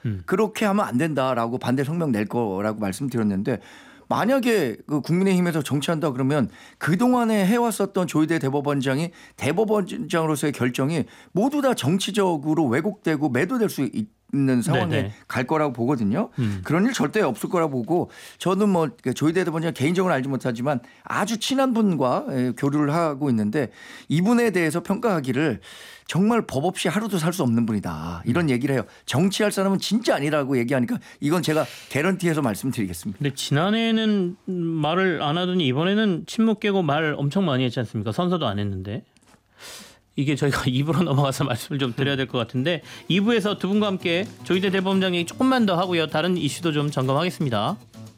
그렇게 하면 안 된다라고 반대 성명 낼 거라고 말씀드렸는데 만약에 그 국민의힘에서 정치한다 그러면 그동안에 해왔었던 조희대 대법원장이 대법원장으로서의 결정이 모두 다 정치적으로 왜곡되고 매도될 수 있는 상황에 네네. 갈 거라고 보거든요. 그런 일 절대 없을 거라고 보고 저는 뭐 조희대 대법원장 개인적으로 알지 못하지만 아주 친한 분과 교류를 하고 있는데 이분에 대해서 평가하기를 정말 법 없이 하루도 살 수 없는 분이다. 이런 얘기를 해요. 정치할 사람은 진짜 아니라고 얘기하니까 이건 제가 개런티해서 말씀드리겠습니다. 근데 지난해에는 말을 안 하더니 이번에는 침묵 깨고 말 엄청 많이 했지 않습니까? 선서도 안 했는데. 이게 저희가 2부로 넘어가서 말씀을 좀 드려야 될 것 같은데 2부에서 두 분과 함께 조희대 대법원장 얘기 조금만 더 하고요. 다른 이슈도 좀 점검하겠습니다.